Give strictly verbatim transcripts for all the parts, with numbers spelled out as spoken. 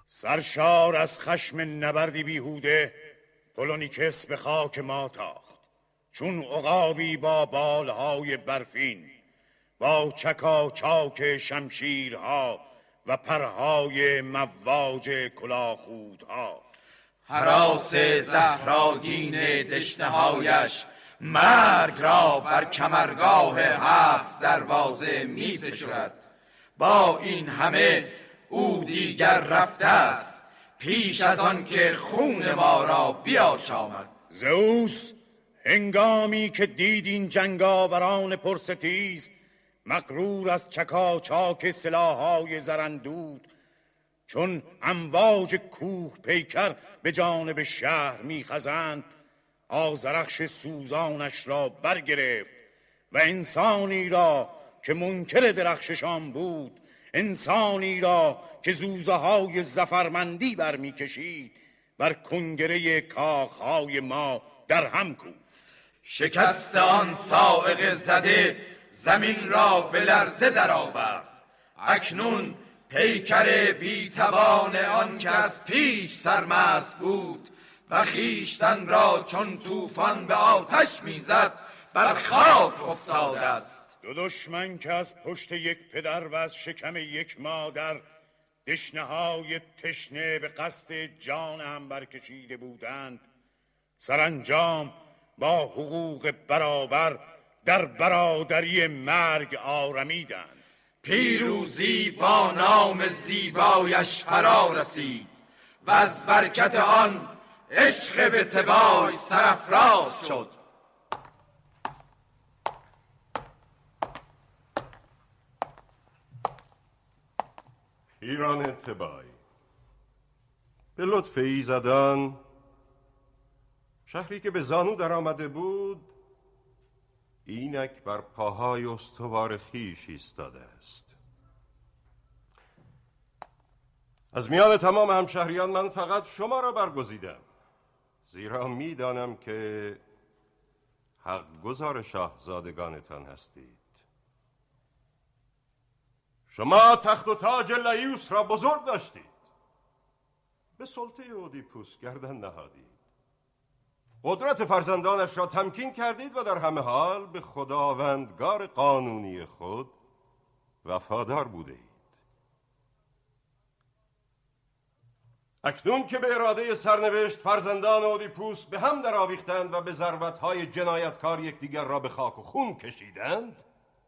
سرشار از خشم نبردی بیهوده پولونیکس به خاک ما تاخت. چون عقابی با بالهای برفین، با چکا چاک شمشیرها و پرهای مواج کلاخودها. هراس زهراگین دشنهایش مرگ را بر کمرگاه هفت دروازه می فشرد. با این همه او دیگر رفته است پیش از آن که خون ما را بیاشامد. زئوس هنگامی که دید این جنگاوران پرستیز مغرور از چکاچاک سلاح‌های زرندود چون امواج کوه پیکر به جانب شهر میخزند، آذرخش سوزانش را برگرفت و انسانی را که منکر درخششان بود، انسانی را که زوزه های زفرمندی برمیکشید، بر کنگره کاخهای ما در هم کوفت. شکست آن صاعقه زده زمین را به لرزه درآورد. اکنون پیکر بیتوان آن که از پیش سرمست بود و خویشتن را چون طوفان به آتش میزد بر خاک افتاده است. دو دشمن که از پشت یک پدر و از شکم یک مادر دشنه‌های تشنه به قصد جان هم برکشیده بودند، سرانجام با حقوق برابر در برادری مرگ آرمیدند. پیروزی با نام زیبایش فرا رسید و از برکت آن عشق به تبای سرافراز شد. ایران تبای به لطف ایزدان، شهری که به زانو در آمده بود اینک بر پاهای استوار خویش ایستاده است. از میان تمام همشهریان من فقط شما را برگزیدم، زیرا میدانم که حق گزار شاهزادگانتان هستید. شما تخت و تاج لئیوس را بزرگ داشتید، به سلطه اودیپوس گردن نهادید، قدرت فرزندانش را تمکین کردید و در همه حال به خداوندگار قانونی خود وفادار بوده اید. اکنون که به اراده سرنوشت فرزندان اودیپوس به هم در آویختند و به ضربتهای جنایتکار یکدیگر را به خاک و خون کشیدند،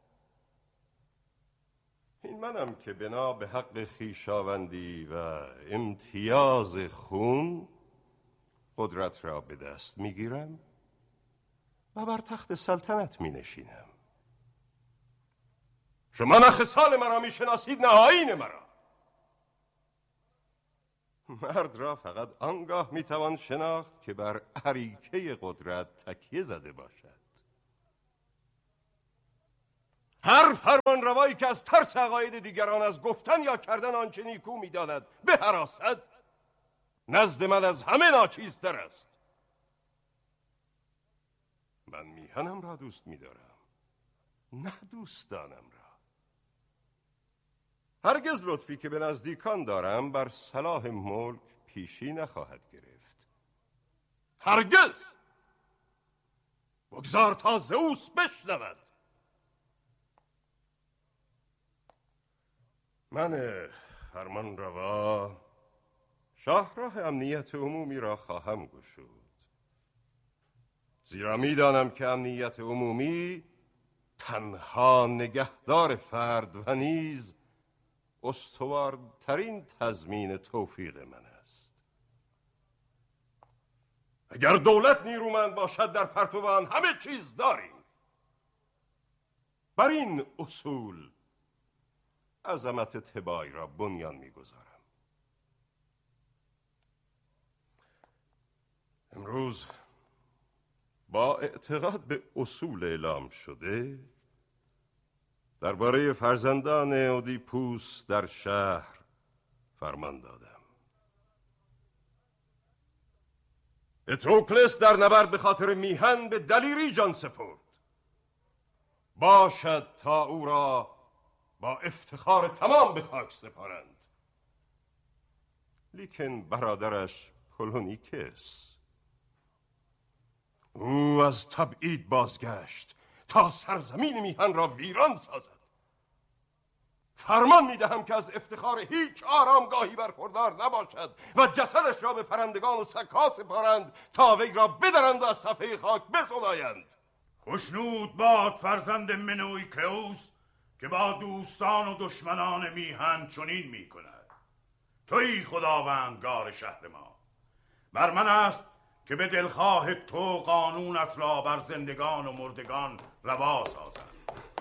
این منم که بنا به حق خویشاوندی و امتیاز خون قدرت را به دست میگیرم و بر تخت سلطنت می نشینم. شما نه خصال مرا می شناسید نه آیین مرا. مرد را فقط آنگاه می توان شناخت که بر اریکه قدرت تکیه زده باشد. هر فرمان روایی که از ترس عقاید دیگران از گفتن یا کردن آنچه نیکو می داند به حراست، نزد من از همه ناچیزتر است. من میهنم را دوست می دارم، نه دوستانم را. هرگز لطفی که به نزدیکان دارم بر صلاح ملک پیشی نخواهد گرفت. هرگز. بگذار تا زئوس بشنود. من فرمان روا شاهراه امنیت عمومی را خواهم گشود، زیرا میدانم که امنیت عمومی تنها نگهدار فرد و نیز استوارترین تضمین توفیق من است. اگر دولت نیرومند باشد در پرتو آن همه چیز داریم. بر این اصول عظمت تبای را بنیان میگذارم. امروز با اعتقاد به اصول اعلام شده درباره فرزندان اودیپوس در شهر فرمان دادم. پتروکلس در نبرد به خاطر میهن به دلیری جان سپرد. باشد تا او را با افتخار تمام به خاک سپارند. لیکن برادرش پولونیکس او از تبعید بازگشت تا سرزمین میهن را ویران سازد. فرمان میدهم که از افتخار هیچ آرامگاهی برخوردار نباشد و جسدش را به پرندگان و سگ‌ها سپارند تا وی را بدرند و از صفحه خاک بزدایند. خوشنود باد فرزند منوی کئوس که با دوستان و دشمنان میهن چنین میکند. تویی خداوندگار شهر ما. بر من است که به دلخواه تو قانونت را بر زندگان و مردگان روا سازم.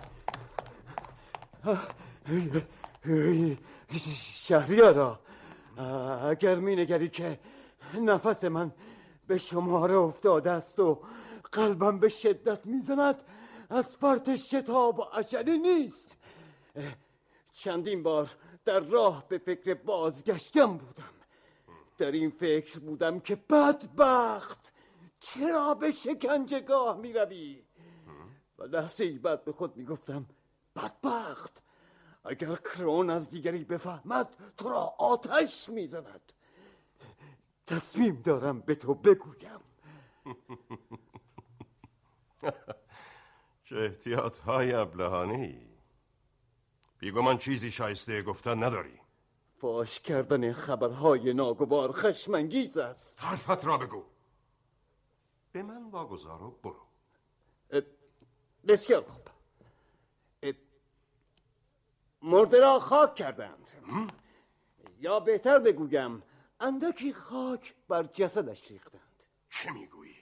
شهریارا، اگر می نگری که نفس من به شماره افتاده است و قلبم به شدت می زند، از فرط شتاب و عجله نیست. چندین بار در راه به فکر بازگشتم بودم. در این فکر بودم که بدبخت چرا به شکنجهگاه می روی؟ و لحظه ای بعد به خود می گفتم بدبخت اگر کرون از دیگری بفهمد تو را آتش می زند. تصمیم دارم به تو بگویم. چه احتیاط های ابلهانه‌ای. بیگمان چیزی شایسته گفتن نداری. فاش کردن خبرهای ناگوار خشمانگیز است. حرفت را بگو. به من واگذار و برو. بسیار خوب. مرده را خاک کردند، یا بهتر بگویم اندکی خاک بر جسدش ریختند. چه میگویی؟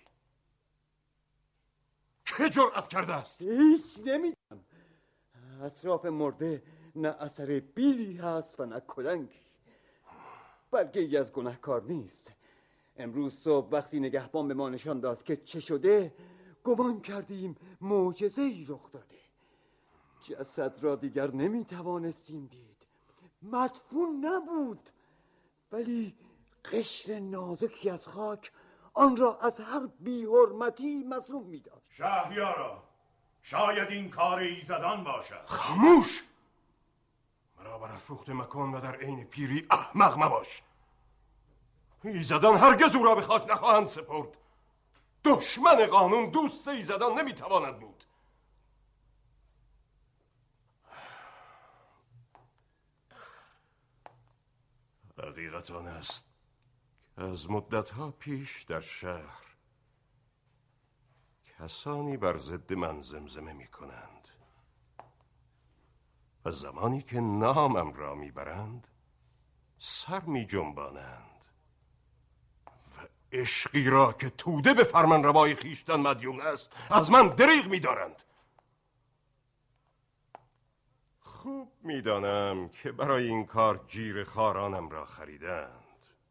چه جرأت کرده است؟ هیچ نمیدونم. اطراف مرده نه اثر بیلی هست و نه کلنگی. بلکه ای از گناهکار نیست. امروز صبح وقتی نگهبان به ما نشان داد که چه شده، گمان کردیم معجزه‌ای رخ داده. جسد را دیگر نمیتوانستیم دید. مدفون نبود، ولی قشر نازکی از خاک آن را از هر بی‌حرمتی مظلوم می‌داشت. شهریارا، شاید این کار ایزدان باشد. خاموش! مرا برافروخته مکن و در عین پیری احمق مباش. ایزدان هرگز او را به خاک نخواهند سپرد. دشمن قانون دوست ایزدان نمیتواند بود. حقیقت آن است که از مدتها پیش در شهر کسانی بر ضد من زمزمه می کنند و زمانی که نامم را می برند سر می جنبانند و عشقی را که توده به فرمان روای خیشتن مدیون است از من دریغ می دارند. خوب می دانم که برای این کار جیر خارانم را خریدند.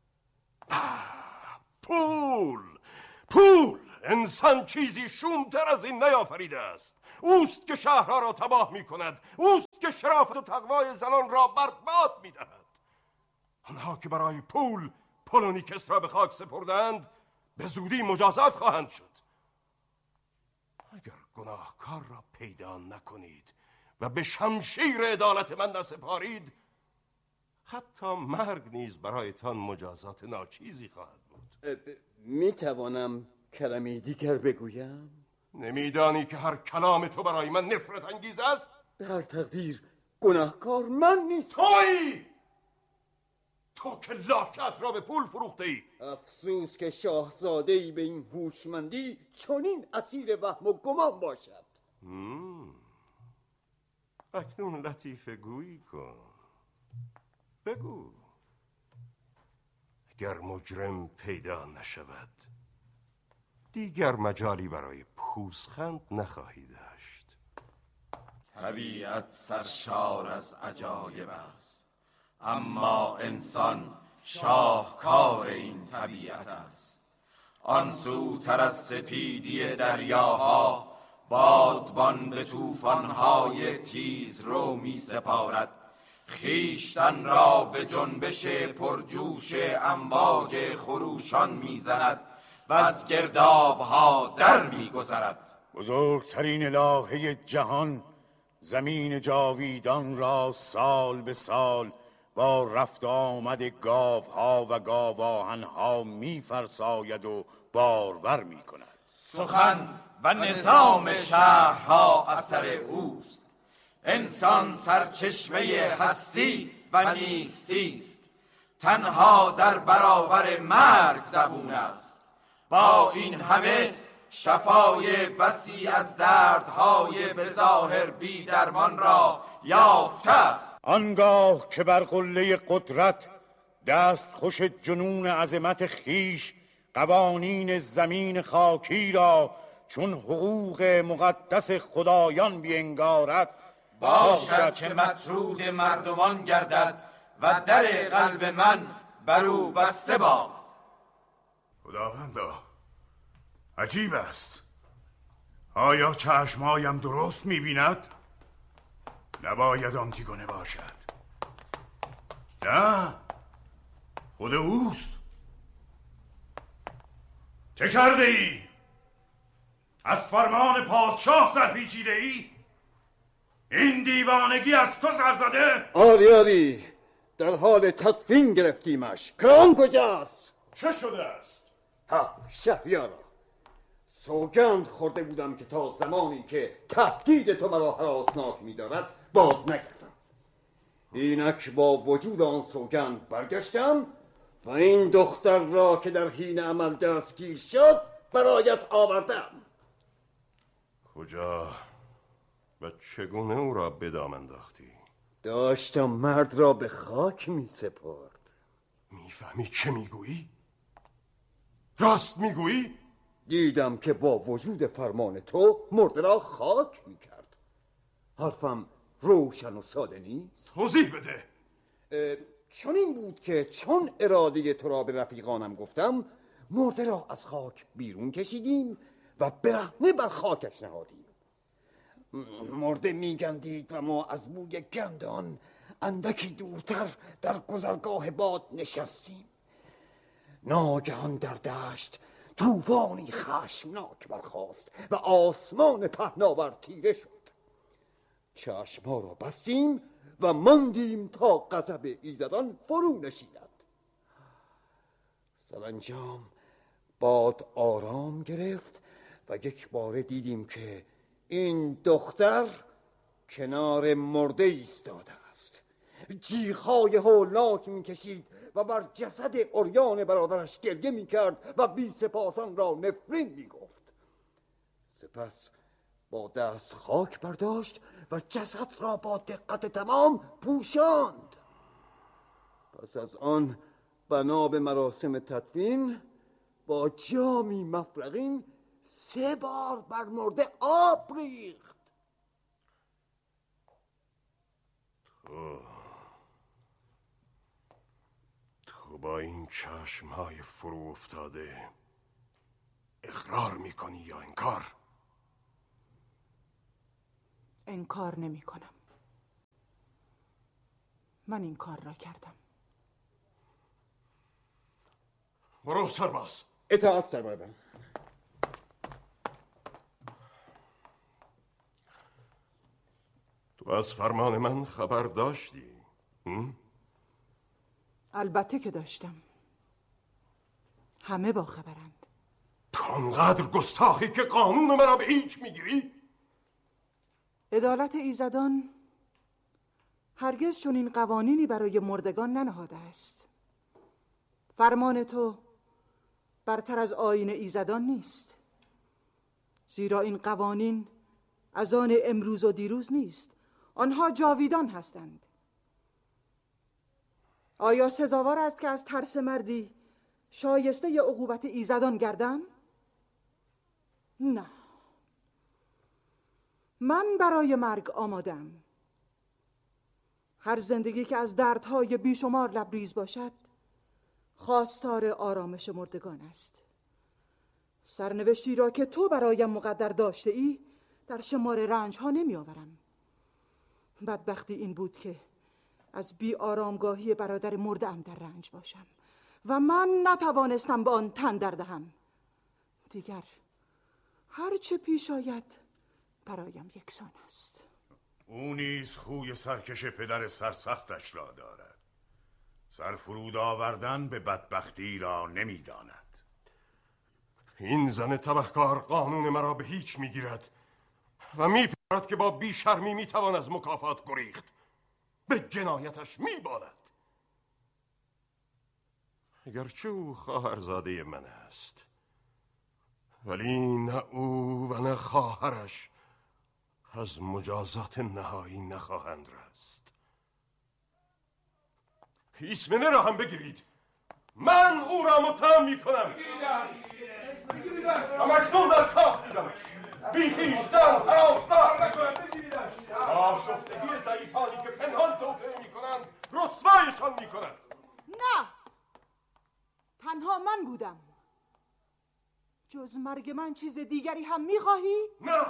پول پول انسان چیزی شومتر از این نیافریده است. اوست که شهرها را تباه می کند. اوست که شرافت و تقوای زنان را برباد می دهد. آنها که برای پول پولونیکس را به خاک سپردند به زودی مجازات خواهند شد. اگر گناهکار را پیدا نکنید و به شمشیر عدالت من نسپارید، حتی مرگ نیز برایتان مجازات ناچیزی خواهد بود. می توانم کلمه دیگر بگویم؟ نمیدانی که هر کلام تو برای من نفرت انگیز است؟ به هر تقدیر گناهکار من نیست. تویی! تو که لاکت را به پول فروخته ای. افسوس که شاهزاده‌ای به این هوشمندی چنین اسیر وهم و گمان باشد. مم. اکنون لطیفه گویی کن. بگو. اگر مجرم پیدا نشود دیگر مجالی برای پوزخند نخواهی داشت. طبیعت سرشار از عجایب است، اما انسان شاهکار این طبیعت است. آن سوتر از سپیدی دریاها بادبان به طوفان‌های تیز رو می سپارد. خیشتن را به جنبش پرجوش امواج خروشان می زند و از گردابها در می گذرد. بزرگترین الهه جهان زمین جاویدان را سال به سال با رفت آمد گاوها و گاواهنها می فرساید و بارور می کند. سخن و نظام شهرها اثر اوست. انسان سرچشمه هستی و نیستیست. تنها در برابر مرگ زبون است. با این همه شفای بسی از دردهای بظاهر بی درمان را یافته است. آنگاه که بر قله قدرت دست خوش جنون عظمت خیش قوانین زمین خاکی را چون حقوق مقدس خدایان بینگارد، باشد که مطرود مردمان گردد و در قلب من بر او بسته باد. خداوندا، عجیب است. آیا چشمایم درست می‌بیند؟ نباید آنتیگونه باشد. نه، خود اوست. چه کرده ای؟ از فرمان پادشاه سرپیچیده ای؟ این دیوانگی از تو سر زده؟ آری آری، در حال تدفین گرفتیمش. کران کجاست؟ چه شده است؟ ها، شهریارا، سوگند خورده بودم که تا زمانی که تهدید تو مرا هراسناک می‌دارد باز نگردم. اینک با وجود آن سوگند برگشتم و این دختر را که در حین عمل دستگیر شد برایت آوردم. کجا و چگونه او را به دام انداختی؟ داشتم مرد را به خاک می سپرد. میفهمی چه میگویی؟ راست میگویی؟ دیدم که با وجود فرمان تو مرده را خاک می کرد. حرفم روشن و ساده نیست؟ توضیح بده. چون این بود که چون اراده تو را به رفیقانم گفتم، مرده را از خاک بیرون کشیدیم و برهنه بر خاکش نهادیم. مرده میگندید و ما از بوی گندان اندکی دورتر در گذرگاه باد نشستیم. ناگهان در دشت طوفانی خشمناک برخاست و آسمان پهناور تیره شد. چشم‌ها را بستیم و ماندیم تا غضب ایزدان فرو نشیند. سرانجام باد آرام گرفت و یک باره دیدیم که این دختر کنار مرده ایستاده است. جیغ‌های هولناک می‌کشید و بر جسد عریان برادرش گریه می‌کرد و بی سپاسان را نفرین می‌گفت. سپس با دست خاک برداشت و جسد را با دقت تمام پوشاند. پس از آن بنا به مراسم تدفین با جامی مفرغین سه بار بر مرده آب ریخت. تو تو با این چشمهای فرو افتاده اقرار میکنی یا انکار؟ انکار نمی کنم. من این کار را کردم. برو سرباز. اطاعت سربازم. تو از فرمان من خبر داشتی؟ البته که داشتم. همه با خبرند. تو انقدر گستاخی که قانون مرا به هیچ میگیری؟ عدالت ایزدان هرگز چون این قوانینی برای مردگان ننهاده است. فرمان تو برتر از آیین ایزدان نیست، زیرا این قوانین از آن امروز و دیروز نیست، آنها جاویدان هستند. آیا سزاوار است که از ترس مردی شایسته عقوبت ایزدان گردم؟ نه، من برای مرگ آمادم. هر زندگی که از دردهای بیشمار لبریز باشد خواستار آرامش مردگان است. سرنوشتی را که تو برایم مقدر داشته ای در شمار رنج ها نمی آورم. بدبختی این بود که از بی آرامگاهی برادر مرده‌ام در رنج باشم و من نتوانستم به آن تن دردهم. دیگر هر چه پیش آید برایم یکسان است. او نیز خوی سرکش پدر سرسختش را دارد. سرفرود آوردن به بدبختی را نمیداند. این زن تبهکار قانون مرا به هیچ میگیرد و میپرد که با بیشرمی میتوان از مکافات گریخت. به جنایتش میبالد. اگرچه او خواهرزاده من است، ولی نه او و نه خواهرش از مجازات نهایی نخواهند رست. ایسمنه را هم بگیرید. من او را متهم میکنم. اما اکنون در کاخ دیدمش، بی خویشتن، هراسان، آشفتگی ضعیفانی که پنهان توطئه میکنند رسوایشان میکند. نه، تنها من بودم. جز مرگ من چیز دیگری هم میخواهی؟ نه نه،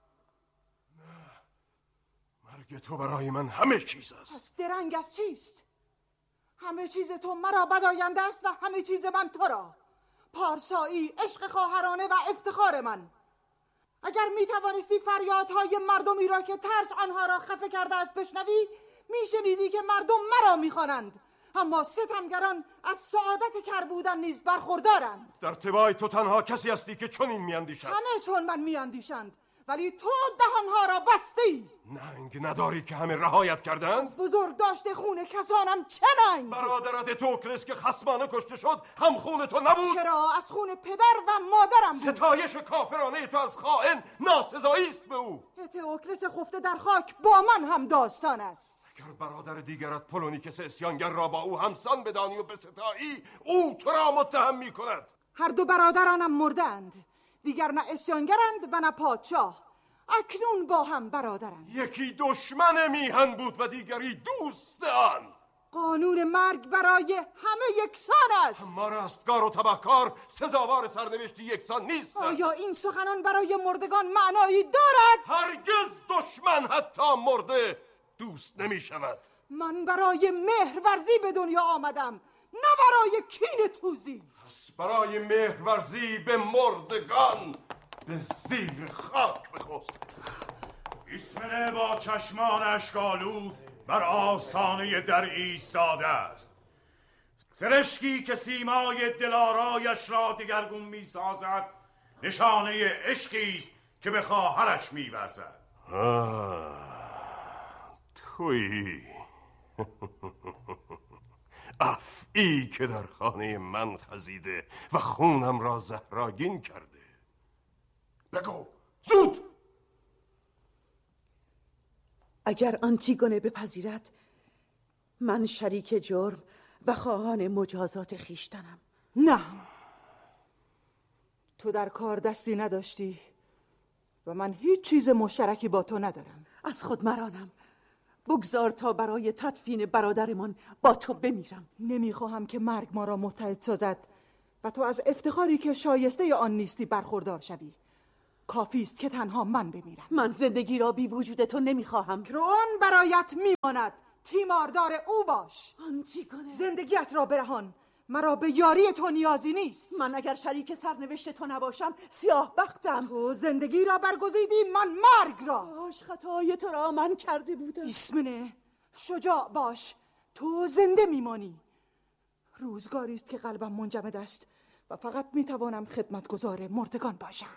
مرگ تو برای من همه چیز است. پس درنگ از چیست؟ همه چیز تو مرا بدآینده است و همه چیز من تو را. پارسایی، عشق خواهرانه و افتخار من. اگر می توانستی فریادهای مردمی را که ترس آنها را خفه کرده است بشنوی، می شنیدی که مردم مرا می خوانند. اما ستمگران از سعادت کر بودن نیز برخوردارند. در اتباع تو تنها کسی هستی که چنین میاندیشد. همه چون من میاندیشند، ولی تو دهانها را بستی. ننگ نداری که همه رهایت کردند؟ از بزرگ داشته خون کسانم چه ننگ؟ برادرت توکلس که خصمانه کشته شد هم خون تو نبود؟ چرا؟ از خون پدر و مادرم بود. ستایش کافرانه تو از خائن ناسزایی است به او. توکلس خفته در خاک با من هم داستان است. اگر برادر دیگرت پولونیکس اسیانگر را با او همسان بدانی و بستایی، او تو را متهم می کند. هر دو برادرانم مردند. دیگر نه اسیانگرند و نه پادشاه. اکنون با هم برادرند. یکی دشمن میهن بود و دیگری دوست آن. قانون مرگ برای همه یکسان است. اما رستگار و تبهکار سزاوار سرنوشتی یکسان نیست. آیا این سخنان برای مردگان معنایی دارد؟ هرگز دشمن حتی مرده دوست نمی شود. من برای مهرورزی به دنیا آمدم، نه برای کین توزی. پس برای مهرورزی به مردگان به زیر خاک بخست. ایسمنه با چشمان اشک‌آلود بر آستانه در ایستاده است. سرشکی که سیمای دلارایش را دگرگون می سازد نشانه عشقی است که به خواهرش می ورزد. تویی افعی که در خانه من خزیده و خونم را زهراگین کرده. بگو زود. اگر آنتیگونه بپذیرد، من شریک جرم و خواهان مجازات خیشتنم. نه، تو در کار دستی نداشتی و من هیچ چیز مشترکی با تو ندارم. از خود مرانم. بگذار تا برای تدفین برادرمان با تو بمیرم. نمیخواهم که مرگ ما را متحد سازد و تو از افتخاری که شایسته آن نیستی برخوردار شوی. کافی است که تنها من بمیرم. من زندگی را بی وجود تو نمیخواهم. کرون برایت میماند. تیماردار او باش. آنتیگونه، زندگیت را برهان. مرا به یاری تو نیازی نیست. من اگر شریک سرنوشت تو نباشم سیاه بختم. تو زندگی را برگزیدی، من مرگ را. باش خطای تو را من کرده بودم. ایسمنه، شجاع باش. تو زنده میمانی. روزگاری است که قلبم منجمد است و فقط میتوانم خدمتگزار مردگان باشم.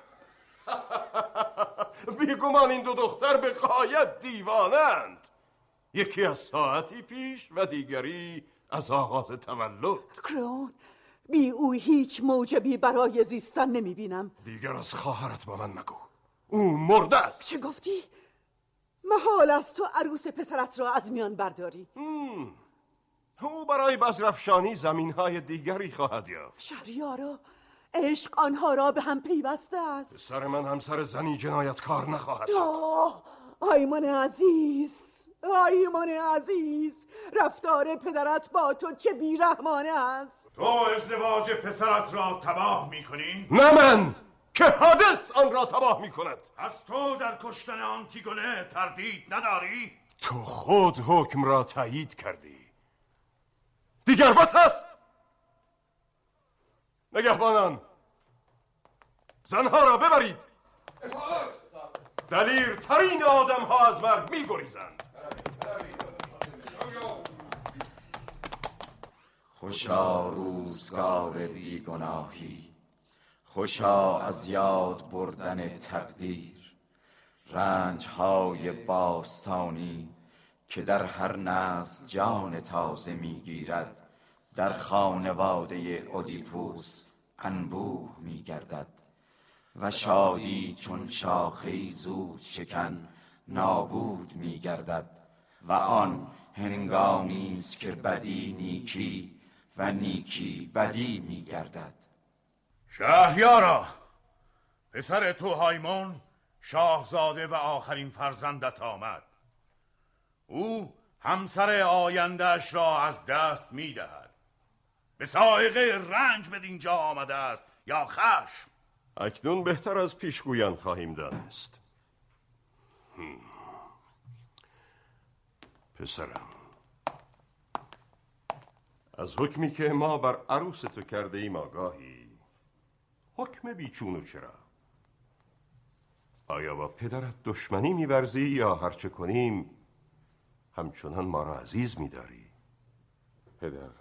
بیگمان این دو دختر به غایت دیوانند. یکی از ساعتی پیش و دیگری از آغاز تولد. کرون، بی او هیچ موجبی برای زیستن نمی بینم. دیگر از خواهرت با من مگو. او مرده است. چه گفتی؟ محال است تو عروس پسرت را از میان برداری. مم. او برای بزرفشانی زمینهای دیگری خواهد یافت. شهریارا، عشق آنها را به هم پیوسته است. پسر من همسر زنی جنایتکار نخواهد شد. آه، آیمان عزیز، آیمان عزیز، رفتار پدرت با تو چه بیرحمانه است. تو ازدواج پسرت را تباه می کنی؟ نه من، که حادث آن را تباه می کند. از تو در کشتن آنتیگونه تردید نداری؟ تو خود حکم را تایید کردی. دیگر بس است. نگهبانان، زنها را ببرید. دلیر ترین آدم ها از مرگ می گریزند. خوشا روزگار بیگناهی، خوشا از یاد بردن تقدیر، رنجهای باستانی که در هر نسل جان تازه میگیرد، در خانواده اودیپوس انبوه میگردد و شادی چون شاخه زود شکن نابود میگردد و آن هنگامی است که بدی نیکی و نیکی بدی میگردد. شهریارا، پسر تو هایمون شاهزاده و آخرین فرزندت آمد. او همسر آیندهش را از دست میدهد. به سائقه رنج به اینجا آمده است یا خشم؟ اکنون بهتر از پیشگویان خواهیم دانست. پسرم، از حکمی که ما بر عروس تو کرده ایم آگاهی؟ حکم بیچون و چرا؟ آیا با پدرت دشمنی می‌ورزی یا هرچه کنیم همچنان ما را عزیز می‌داری؟ پدر،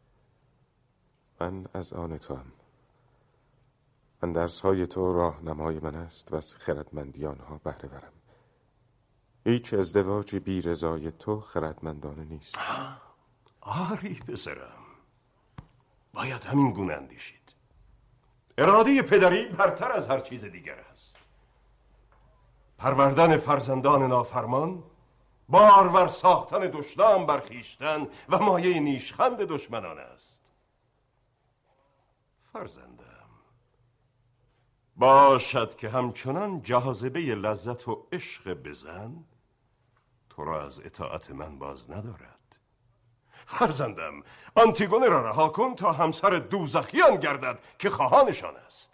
من از آن تو هم. من درس‌های تو راهنمای من است و از خردمندی آنها بهره ورم. هیچ ازدواجی بی رضای تو خردمندانه نیست. آری پسرم، باید همین گونه اندیشید. اراده پدری برتر از هر چیز دیگر است. پروردن فرزندان نافرمان، بارور ساختن دشنام بر خویشتن و مایه نیشخند دشمنان است. فرزندم، باشد که همچنان جاذبه لذت و عشق بزن تو را از اطاعت من باز ندارد. فرزندم، آنتیگونه را رها کن تا همسر دوزخیان گردد که خواهانشان است.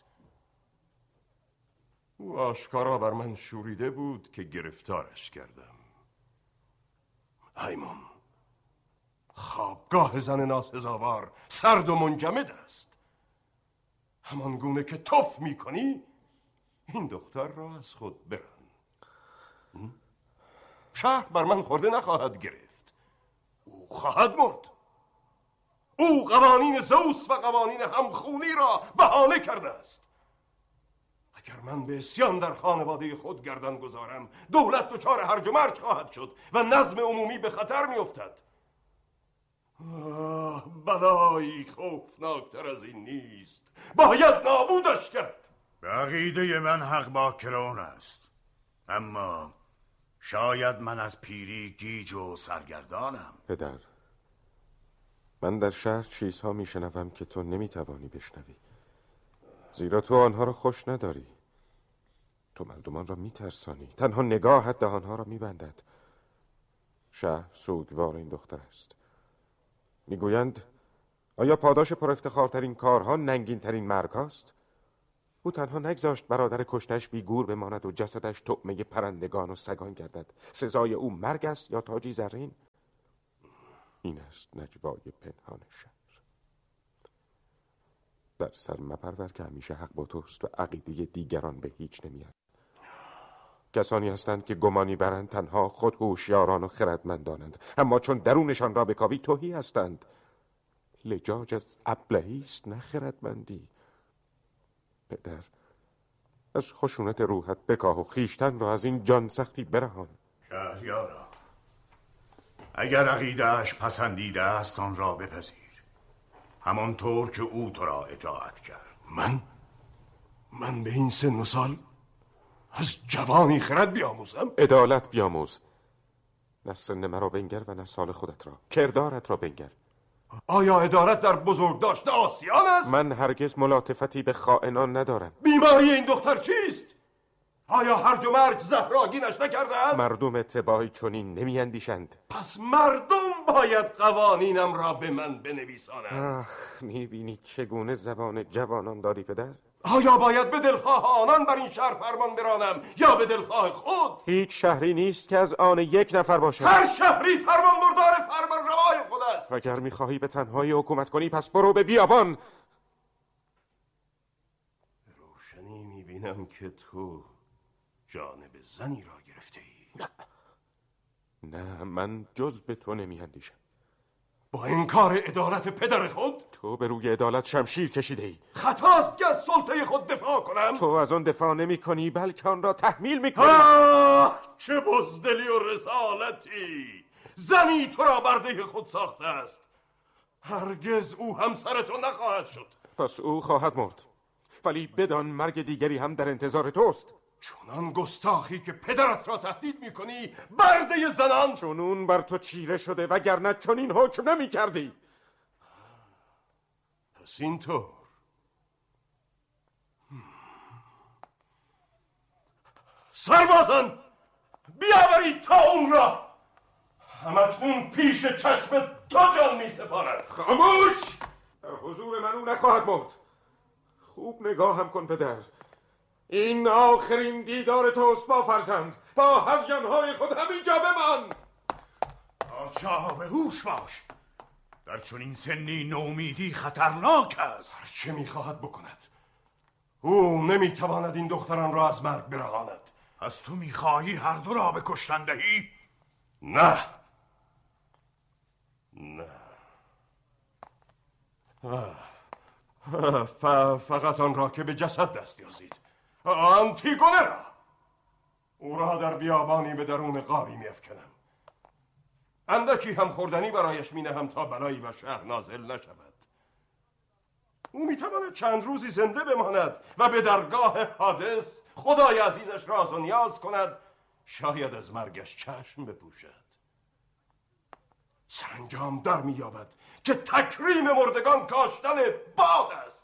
او آشکارا بر من شوریده بود که گرفتارش کردم. هایمون، خوابگاه زن ناسزاوار سرد و منجمد است. همان گونه که تف می کنی این دختر را از خود بران. شهر بر من خورده نخواهد گرفت. او خواهد مرد. او قوانین زوس و قوانین همخونی را بهانه کرده است. اگر من به اسیان در خانواده خود گردن گذارم، دولت دچار هرج و مرج خواهد شد و نظم عمومی به خطر می افتد. آه، بلایی خوفناکتر از این نیست. باید نابودش کرد. به عقیده من حق با کرون است، اما شاید من از پیری گیج و سرگردانم. پدر، من در شهر چیزها میشنوم که تو نمیتوانی بشنوی، زیرا تو آنها را خوش نداری. تو مردمان را میترسانی، تنها نگاهت دهانها را میبندد. شهر سوگوار این دختر است. میگویند آیا پاداش پر افتخارترین کارها ننگین ترین مرگ هاست؟ او تنها نگذاشت برادر کشتش بی گور بماند و جسدش طعمه پرندگان و سگان گردد. سزای او مرگ است یا تاجی زرین؟ این است نجوای پنهان شهر. در سر مپرور که همیشه حق با توست و عقیده دیگران به هیچ نمیاد. کسانی هستند که گمانی برند تنها خود هوشیاران و خردمندانند، اما چون درونشان را بکاوی تهی هستند. لجاج از ابلهی است نه خردمندی. پدر، از خشونت روحت بکاه و خیشتن را از این جان سختی برهان. شهریارا، اگر عقیده‌اش پسندیده است آن را بپذیر، همانطور که او تو را اطاعت کرد. من؟ من به این سن و سال از جوانی خرد بیاموزم؟ عدالت بیاموز. نه سن مرا بنگر و نه سال خودت را. کردارت را بنگر. آیا عدالت در بزرگداشت آسیان است؟ من هرگز ملاطفتی به خائنان ندارم. بیماری این دختر چیست؟ آیا هرج و مرج زهراگینش نکرده است؟ مردم اتباعی چنین نمی اندیشند. پس مردم باید قوانینم را به من بنویسانند. می بینی چگونه زبان جوانان داری پدر؟ آیا باید به دلخواه آنان بر این شهر فرمان برانم یا به دلخواه خود؟ هیچ شهری نیست که از آن یک نفر باشد. هر شهری فرمان بردار فرمان روای خود است. اگر میخواهی به تنهایی حکومت کنی پس برو به بیابان. روشنی میبینم که تو جانب زنی را گرفته ای. نه، نه من جز به تو نمی اندیشم. با انکار عدالت پدر خود؟ تو به روی عدالت شمشیر کشیده ای. خطاست که از سلطه خود دفاع کنم. تو از آن دفاع نمی کنی بلکه آن را تحمیل می کنی. آه چه بزدلی و رسالتی. زنی تو را برده خود ساخته است. هرگز او همسر تو نخواهد شد. پس او خواهد مرد، ولی بدان مرگ دیگری هم در انتظار توست. چونان گستاخی که پدرت را تهدید میکنی برده زنان. چونون بر تو چیره شده وگرنه چنین حکم نمی کردی. پس اینطور سربازان بیاورید تا اون را. همکنون پیش چشم تو جان می سپارد. خاموش! در حضور من او نخواهد مرد. خوب نگاه هم کن پدر، این آخرین دیدار توست با فرزند. با هذیانهای خود همینجا بمان. پادشاه به هوش باش، در چنین سنی نومیدی خطرناک است. هر چه میخواهد بکند. او نمیتواند این دختران را از مرگ برهاند. از تو میخواهی هر دو را به کشتن دهی؟ نه نه ف... فقط آن را که به جسد دست یازید. آنتیگونه را، او را در بیابانی به درون غاری میافکنم. اندکی هم خوردنی برایش مینهم تا بلایی بر شهر نازل نشود. او میتواند چند روزی زنده بماند و به درگاه حادث خدای عزیزش راز و نیاز کند. شاید از مرگش چشم بپوشد. سرانجام در میابد که تکریم مردگان کاشتن باد است.